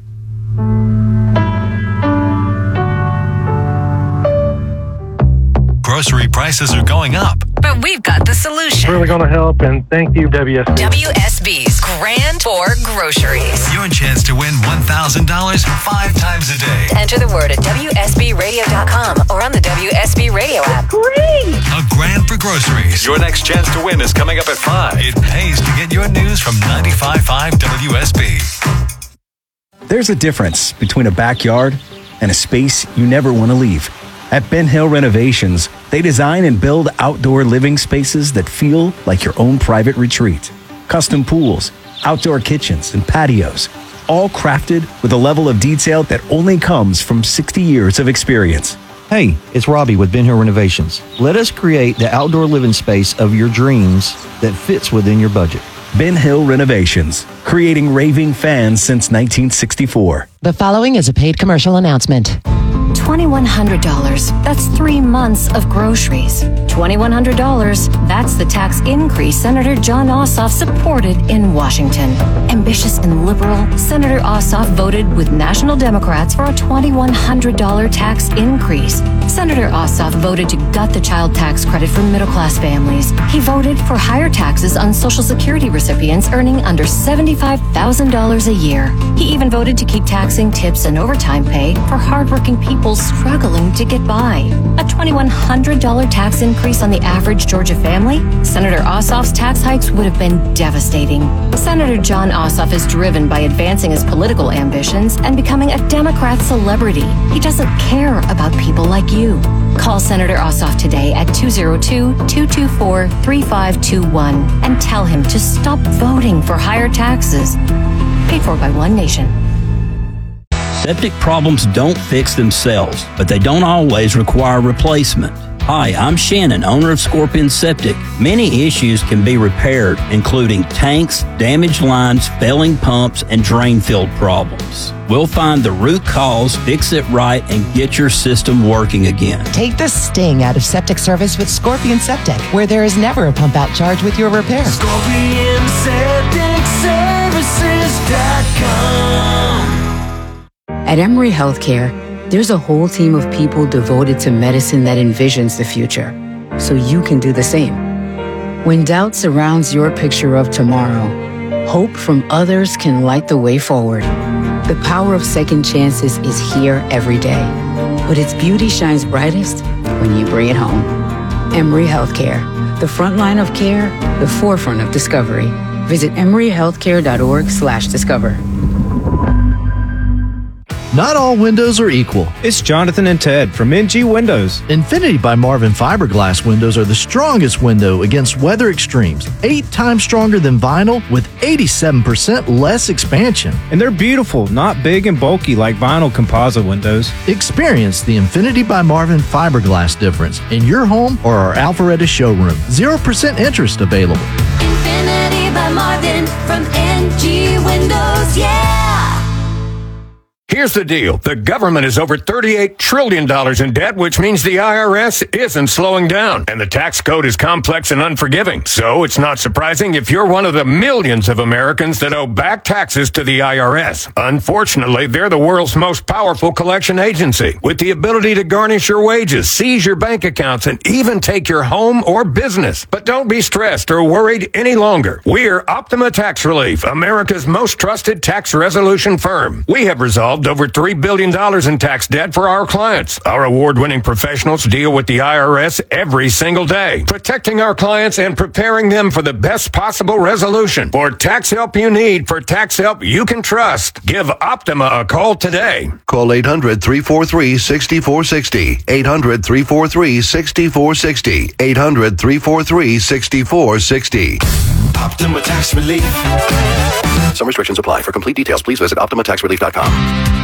Grocery prices are going up. But we've got the solution. Really going to help, and thank you, W S B. W S B's Grand Tour Groceries. Your chance to win one thousand dollars five times a day. Enter the word at W S B radio dot com or on the W S B radio app. Great! A grand for groceries. Your next chance to win is coming up at five. It pays to get your news from ninety-five point five W S B. There's a difference between a backyard and a space you never want to leave. At Ben Hill Renovations, they design and build outdoor living spaces that feel like your own private retreat. Custom pools, outdoor kitchens, and patios, all crafted with a level of detail that only comes from sixty years of experience. Hey, it's Robbie with Ben Hill Renovations. Let us create the outdoor living space of your dreams that fits within your budget. Ben Hill Renovations, creating raving fans since nineteen sixty-four. The following is a paid commercial announcement. twenty-one hundred dollars. That's three months of groceries. twenty-one hundred dollars. That's the tax increase Senator Jon Ossoff supported in Washington. Ambitious and liberal, Senator Ossoff voted with national Democrats for a twenty-one hundred dollars tax increase. Senator Ossoff voted to gut the child tax credit for middle-class families. He voted for higher taxes on Social Security recipients earning under seventy-five thousand dollars a year. He even voted to keep taxing tips and overtime pay for hardworking people struggling to get by. A twenty-one hundred dollars tax increase on the average Georgia family? Senator Ossoff's tax hikes would have been devastating. Senator Jon Ossoff is driven by advancing his political ambitions and becoming a Democrat celebrity. He doesn't care about people like you. Call Senator Ossoff today at two oh two, two two four, three five two one and tell him to stop voting for higher taxes. Paid for by One Nation. Septic problems don't fix themselves, but they don't always require replacement. Hi, I'm Shannon, owner of Scorpion Septic. Many issues can be repaired, including tanks, damaged lines, failing pumps, and drain field problems. We'll find the root cause, fix it right, and get your system working again. Take the sting out of septic service with Scorpion Septic, where there is never a pump out charge with your repair. Scorpion Septic Services dot com. At Emory Healthcare, there's a whole team of people devoted to medicine that envisions the future, so you can do the same. When doubt surrounds your picture of tomorrow, hope from others can light the way forward. The power of second chances is here every day, but its beauty shines brightest when you bring it home. Emory Healthcare, the front line of care, the forefront of discovery. Visit emory healthcare dot org slash discover. Not all windows are equal. It's Jonathan and Ted from N G Windows. Infinity by Marvin fiberglass windows are the strongest window against weather extremes. Eight times stronger than vinyl with eighty-seven percent less expansion. And they're beautiful, not big and bulky like vinyl composite windows. Experience the Infinity by Marvin fiberglass difference in your home or our Alpharetta showroom. zero percent interest available. Infinity by Marvin from N G Windows, yeah! Here's the deal. The government is over thirty-eight trillion dollars in debt, which means the I R S isn't slowing down. And the tax code is complex and unforgiving. So it's not surprising if you're one of the millions of Americans that owe back taxes to the I R S. Unfortunately, they're the world's most powerful collection agency, with the ability to garnish your wages, seize your bank accounts, and even take your home or business. But don't be stressed or worried any longer. We're Optima Tax Relief, America's most trusted tax resolution firm. We have resolved over three billion dollars in tax debt for our clients. Our award-winning professionals deal with the I R S every single day, protecting our clients and preparing them for the best possible resolution. For tax help you need, for tax help you can trust, give Optima a call today. Call eight hundred, three four three, six four six zero, eight hundred, three four three, six four six zero, eight hundred, three four three, six four six zero. Optima Tax Relief. Some restrictions apply. For complete details, please visit optima tax relief dot com.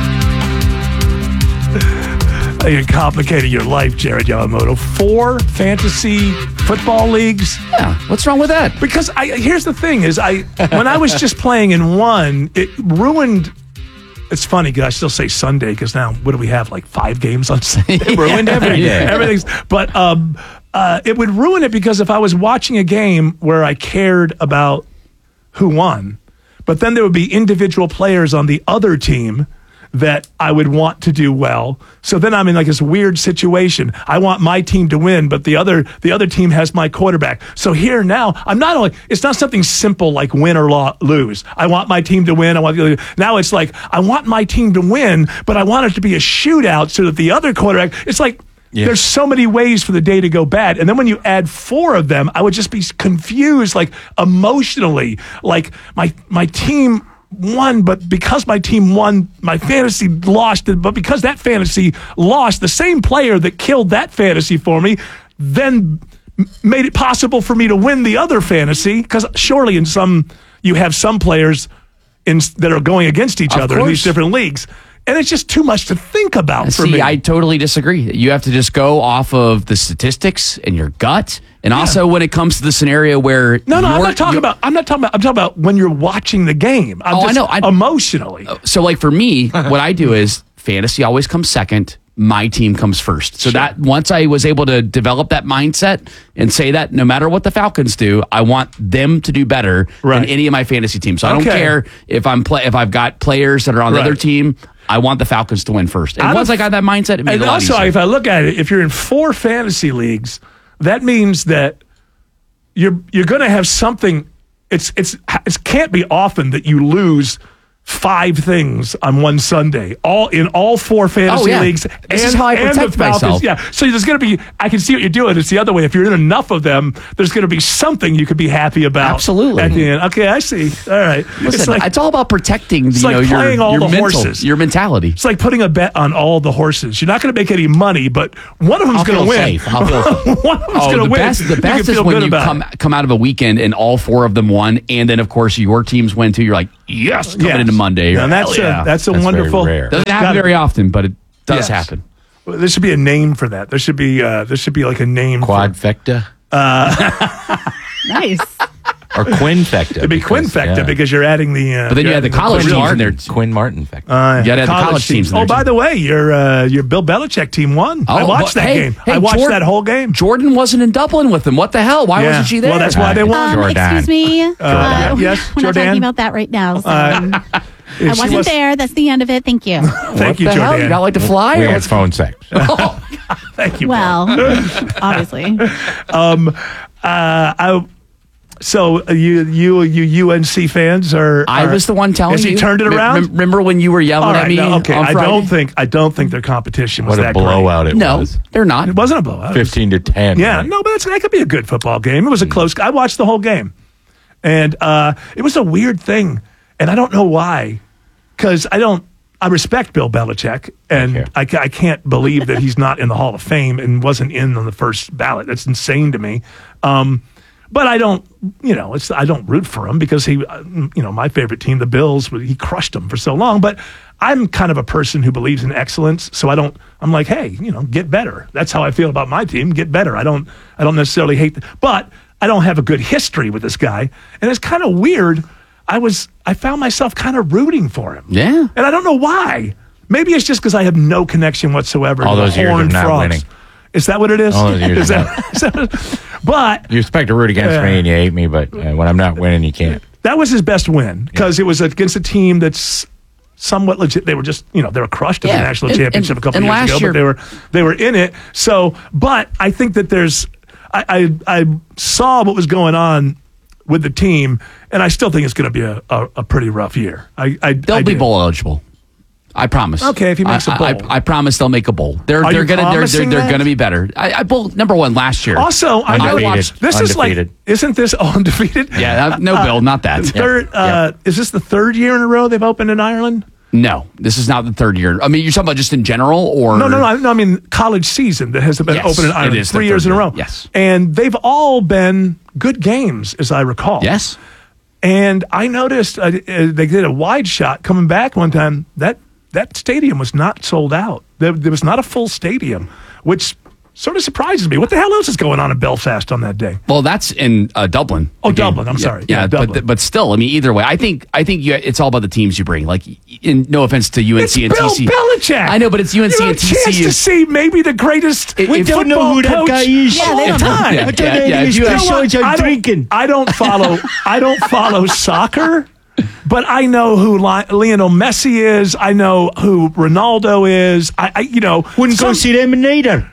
You're complicating your life, Jared Yamamoto. Four fantasy football leagues. Yeah, what's wrong with that? Because I here's the thing: is I when I was just playing in one, it ruined. It's funny because I still say Sunday because now what do we have like five games on Sunday? It ruined everything. Yeah. Everything's. But um, uh, it would ruin it because if I was watching a game where I cared about who won, but then there would be individual players on the other team that I would want to do well. So then I'm in like this weird situation. I want my team to win, but the other the other team has my quarterback. So here now, I'm not only, it's not something simple like win or lo- lose. I want my team to win. I want the, now it's like I want my team to win, but I want it to be a shootout so that the other quarterback, it's like yeah. There's so many ways for the day to go bad. And then when you add four of them, I would just be confused, like emotionally, like my my team won, but because my team won, my fantasy lost. But because that fantasy lost, the same player that killed that fantasy for me then made it possible for me to win the other fantasy. Because surely in some, you have some players in that are going against each Of other course. in these different leagues. And it's just too much to think about for See, me. I totally disagree. You have to just go off of the statistics and your gut. And also when it comes to the scenario where No, no, I'm you're- not talking you're- about. I'm not talking about. I'm talking about when you're watching the game. I'm Oh, I just know. I- emotionally. So, like for me, what I do is fantasy always comes second, my team comes first. So that once I was able to develop that mindset and say that no matter what the Falcons do, I want them to do better Right. than any of my fantasy teams. So I don't Okay. care if I'm play if I've got players that are on the Right. other team. I want the Falcons to win first. And Out once of- I got that mindset, it made it And a lot also, easier. if I look at it, if you're in four fantasy leagues, that means that you're you're going to have something. It's it's it can't be often that you lose five things on one Sunday, all in all four fantasy Oh, yeah. leagues. This is how I and protect the Falcons. myself. Yeah, so there's going to be. I can see what you're doing. It's the other way. If you're in enough of them, there's going to be something you could be happy about. Absolutely. At the end. Okay, I see. All right. Listen, it's like it's all about protecting it's you like know, your, playing all your the mental, horses. your mentality. It's like putting a bet on all the horses. You're not going to make any money, but one of them's I'll going to feel win. safe. I'll feel safe. One of them's Oh, going the to win. best, the You best can is feel when good you about come it. come out of a weekend and all four of them won, and then of course your teams win too. You're like, yes, coming Yes. into Monday. And that's Hell yeah. a, that's a That's very wonderful. rare. Doesn't happen Got it. very often, but it does Yes. happen. Well, there should be a name for that. There should be uh, there should be like a name. Quadfecta Nice. or quinfecta. It'd be because- Quinfecta yeah. because you're adding the. Uh, But then you you're had the adding college real- teams in there. Quinn Martin fecta. Uh, You gotta have the college teams in Oh, there, by too. the way, your uh, your Bill Belichick team won. I Oh, watched but- that hey, game. hey, I watched Jordan- that whole game. Jordan wasn't in Dublin with them. What the hell? Why Yeah. wasn't she there? Well, that's why they won. Um, Jordan. excuse me. Uh, Jordan. Yes, we're not Jordan. talking about that right now. So. Uh, I if she wasn't was- there. That's the end of it. Thank you. Thank What you, the hell? Jordan. You got like to fly? We or had what's- phone sex. Oh, Thank you. Well, obviously. Um, uh, I. So uh, you you you U N C fans are? I are- was the one telling Has you. he turned it Rem- around? rem- Remember when you were yelling All at right, me? no, okay, on I Friday? don't think I don't think their competition was What a that blowout it No, was. they're not. great. It wasn't a blowout. Fifteen to ten. Yeah, right? no, but that's, that could be a good football game. It was a Mm. close. I watched the whole game, and uh, it was a weird thing, and I don't know why, because I don't. I respect Bill Belichick, and Okay. I, ca- I can't believe that he's not in the Hall of Fame and wasn't in on the first ballot. That's insane to me. Um, but I don't, you know, it's I don't root for him because he, uh, you know, my favorite team, the Bills, he crushed them for so long. But I'm kind of a person who believes in excellence, so I don't. I'm like, hey, you know, get better. That's how I feel about my team. Get better. I don't. I don't necessarily hate, the, but I don't have a good history with this guy, and it's kind of weird. I was. I found myself kind of rooting for him. Yeah. And I don't know why. Maybe it's just because I have no connection whatsoever All to those the years of horned not frogs. winning. Is that what it is? All those years Is of that, is that- but You expect to root against Yeah. me and you hate me, but uh, when I'm not winning, you can't. that was his best win because it was against a team that's somewhat legit. They were just, you know, they were crushed at Yeah. the national And- championship and- a couple and years last ago, year- but they were they were in it. So, but I think that there's, I I, I saw what was going on with the team, and I still think it's going to be a, a, a pretty rough year. I, I They'll I be do. bowl eligible. I promise. Okay, if he makes I- a bowl. I, I promise they'll make a bowl. They're Are they're you gonna they're they're, promising they're that? gonna be better. I, I bowl number one last year. Also, I know Undefeated. watched, this is like, Undefeated. isn't this undefeated? Yeah, uh, no, Bill, not that. Third, uh, is this the third year in a row they've opened in Ireland? No, this is not the third year. I mean, you're talking about just in general, or No, no, no. I, no, I mean college season that has been Yes, open in it Ireland is the three years third in a year. row. Yes. And they've all been good games, as I recall. Yes. And I noticed uh, uh, they did a wide shot coming back one time. That that stadium was not sold out. There, there was not a full stadium, which sort of surprises me. What the hell else is going on in Belfast on that day? Well, that's in uh, Dublin. Oh, The game. Dublin, I'm Yeah, sorry. Yeah, Yeah, but Dublin. but still, I mean, either way, I think I think you, it's all about the teams you bring. Like, in no offense to U N C It's and Bill T C. Belichick. I know, but it's U N C You and have a T chance C. to is- see maybe the greatest We football don't know who that coach guy is. of all Yeah, they don't know. time. Yeah, I yeah, don't know yeah, any you- You know besides what? I'm I don't- drinking. I don't follow. I don't follow soccer, but I know who Li- Lionel Messi is. I know who Ronaldo is. I, I you know, Wouldn't go some- see them neither.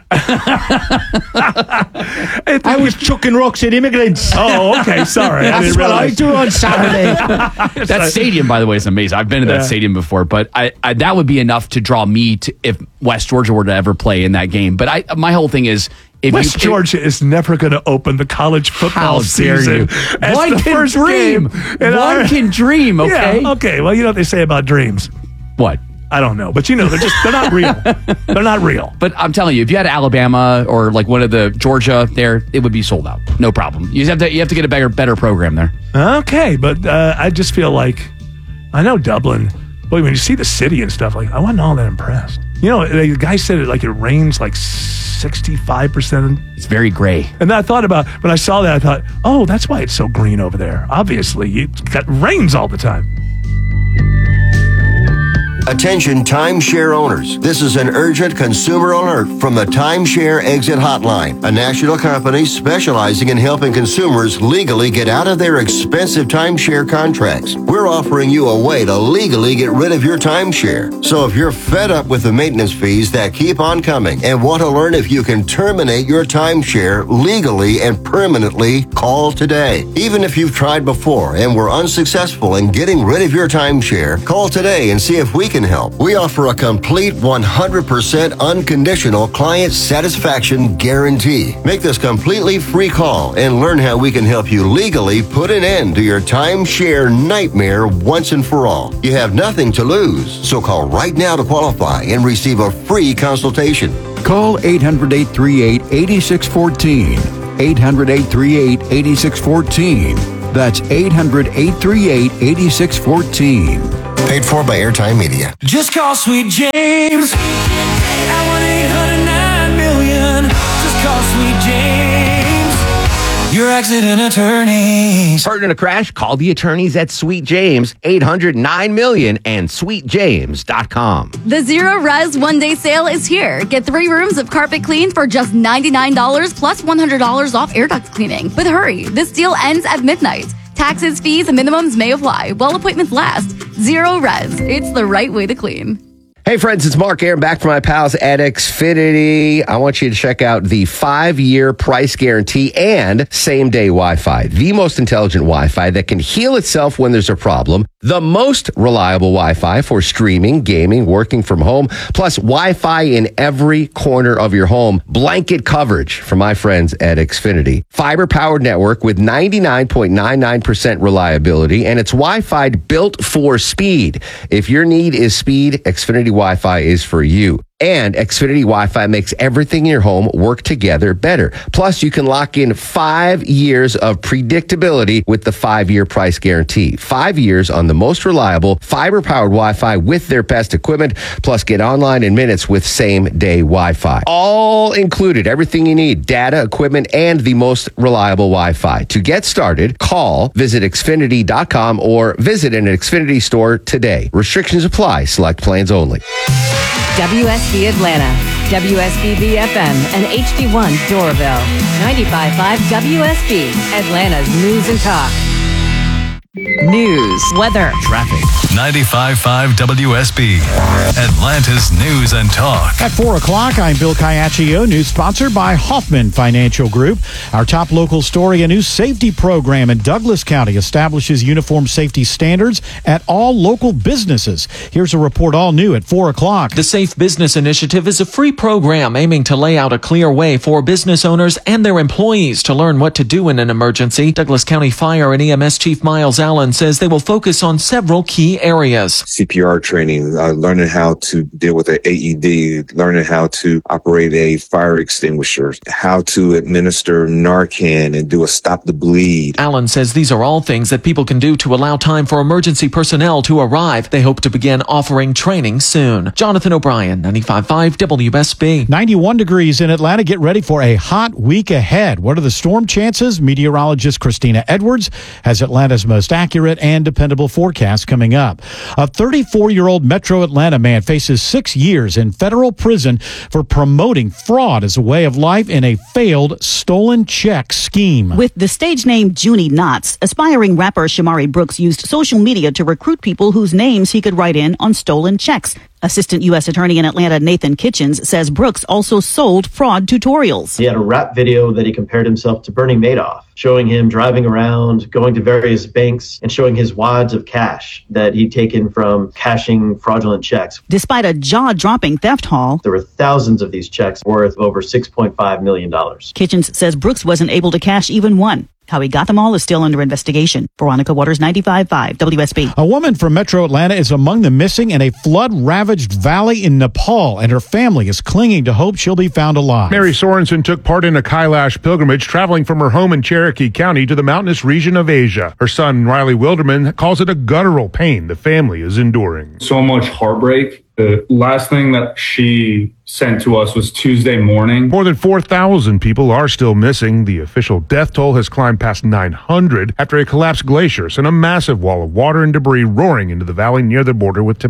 it- I was chucking rocks at immigrants. Oh, okay. Sorry, I That's didn't what I realize. do on Saturday. That stadium, by the way, is amazing. I've been to that Yeah. stadium before, but I, I that would be enough to draw me to if West Georgia were to ever play in that game. But I, my whole thing is, if West you, Georgia is never going to open the college football How dare season. you. as One the can first dream. game in One our- can dream, okay? Yeah, okay. Well, you know what they say about dreams. what? I don't know, but you know, they're just they're not real. They're not real. But I'm telling you, if you had Alabama or like one of the Georgia there, it would be sold out. No problem. You just have to you have to get a better better program there. Okay, but uh, I just feel like I know Dublin. Boy, when you see the city and stuff, like I wasn't all that impressed. You know, the guy said it like it rains like sixty-five percent. It's very gray. And I thought about when I saw that, I thought, oh, that's why it's so green over there. Obviously, it got rains all the time. Attention timeshare owners. This is an urgent consumer alert from the Timeshare Exit Hotline, a national company specializing in helping consumers legally get out of their expensive timeshare contracts. We're offering you a way to legally get rid of your timeshare. So if you're fed up with the maintenance fees that keep on coming and want to learn if you can terminate your timeshare legally and permanently, call today. Even if you've tried before and were unsuccessful in getting rid of your timeshare, call today and see if we can help. We offer a complete one hundred percent unconditional client satisfaction guarantee. Make this completely free call and learn how we can help you legally put an end to your timeshare nightmare once and for all. You have nothing to lose, so call right now to qualify and receive a free consultation. Call eight hundred, eight three eight, eight six one four. eight hundred, eight three eight, eight six one four. That's eight hundred, eight three eight, eight six one four. Paid for by Airtime Media. Just call Sweet James at one eight hundred nine million. Just call Sweet James, your accident attorneys. Hurt in a crash? Call the attorneys at Sweet James, eight hundred nine million and sweet james dot com. The Zero Res One Day Sale is here. Get three rooms of carpet clean for just ninety-nine dollars plus one hundred dollars off air duct cleaning. But hurry, this deal ends at midnight. Taxes, fees, and minimums may apply while appointments last. Zero Res. It's the right way to clean. Hey friends, it's Mark Aaron back from my pals at Xfinity. I want you to check out the five-year price guarantee and same-day Wi-Fi. The most intelligent Wi-Fi that can heal itself when there's a problem. The most reliable Wi-Fi for streaming, gaming, working from home, plus Wi-Fi in every corner of your home. Blanket coverage from my friends at Xfinity. Fiber-powered network with ninety-nine point nine nine percent reliability, and it's Wi-Fi built for speed. If your need is speed, Xfinity Wi-Fi is for you. And Xfinity Wi-Fi makes everything in your home work together better. Plus, you can lock in five years of predictability with the five-year price guarantee. Five years on the most reliable fiber-powered Wi-Fi with their best equipment. Plus, get online in minutes with same-day Wi-Fi. All included, everything you need, data, equipment, and the most reliable Wi-Fi. To get started, call, visit Xfinity dot com, or visit an Xfinity store today. Restrictions apply. Select plans only. W S B Atlanta, W S B B F M, and H D one Doraville. ninety-five point five W S B, Atlanta's news and talk. News, weather, traffic. ninety-five point five W S B, Atlanta's news and talk. At four o'clock, I'm Bill Caiaccio, news sponsored by Hoffman Financial Group. Our top local story, a new safety program in Douglas County establishes uniform safety standards at all local businesses. Here's a report all new at four o'clock. The Safe Business Initiative is a free program aiming to lay out a clear way for business owners and their employees to learn what to do in an emergency. Douglas County Fire and E M S Chief Miles Allen says they will focus on several key areas. C P R training, uh, learning how to deal with an A E D, learning how to operate a fire extinguisher, how to administer Narcan and do a stop the bleed. Allen says these are all things that people can do to allow time for emergency personnel to arrive. They hope to begin offering training soon. Jonathan O'Brien, ninety-five point five W S B. ninety-one degrees in Atlanta. Get ready for a hot week ahead. What are the storm chances? Meteorologist Christina Edwards has Atlanta's most accurate and dependable forecast coming up. A thirty-four-year-old Metro Atlanta man faces six years in federal prison for promoting fraud as a way of life in a failed stolen check scheme. With the stage name Junie Knotts, aspiring rapper Shamari Brooks used social media to recruit people whose names he could write in on stolen checks. Assistant U S Attorney in Atlanta Nathan Kitchens says Brooks also sold fraud tutorials. He had a rap video that he compared himself to Bernie Madoff, showing him driving around, going to various banks, and showing his wads of cash that he'd taken from cashing fraudulent checks. Despite a jaw-dropping theft haul, there were thousands of these checks worth over six point five million dollars. Kitchens says Brooks wasn't able to cash even one. How he got them all is still under investigation. Veronica Waters, ninety-five point five W S B. A woman from Metro Atlanta is among the missing in a flood-ravaged valley in Nepal, and her family is clinging to hope she'll be found alive. Mary Sorensen took part in a Kailash pilgrimage, traveling from her home in Cherokee County to the mountainous region of Asia. Her son, Riley Wilderman, calls it a guttural pain the family is enduring. So much heartbreak. The last thing that she sent to us was Tuesday morning. More than four thousand people are still missing. The official death toll has climbed past nine hundred after a collapsed glacier sent a massive wall of water and debris roaring into the valley near the border with Tibet.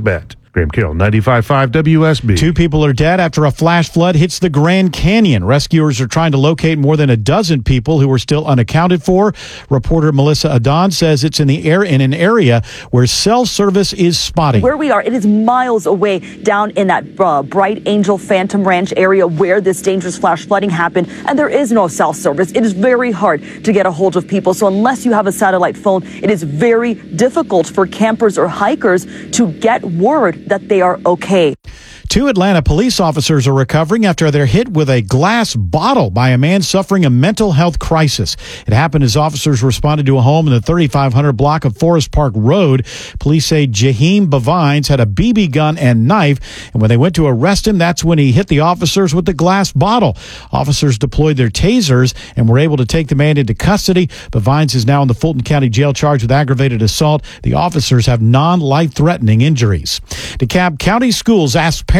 Graham Carroll, ninety-five point five W S B. Two people are dead after a flash flood hits the Grand Canyon. Rescuers are trying to locate more than a dozen people who are still unaccounted for. Reporter Melissa Adon says it's in the air in an area where cell service is spotty. Where we are, it is miles away down in that uh, Bright Angel Phantom Ranch area where this dangerous flash flooding happened, and there is no cell service. It is very hard to get a hold of people, so unless you have a satellite phone, it is very difficult for campers or hikers to get word that they are okay. Two Atlanta police officers are recovering after they're hit with a glass bottle by a man suffering a mental health crisis. It happened as officers responded to a home in the thirty-five hundred block of Forest Park Road. Police say Jaheim Bavines had a B B gun and knife, and when they went to arrest him, that's when he hit the officers with the glass bottle. Officers deployed their tasers and were able to take the man into custody. Bavines is now in the Fulton County Jail charged with aggravated assault. The officers have non-life-threatening injuries. DeKalb County Schools asked parents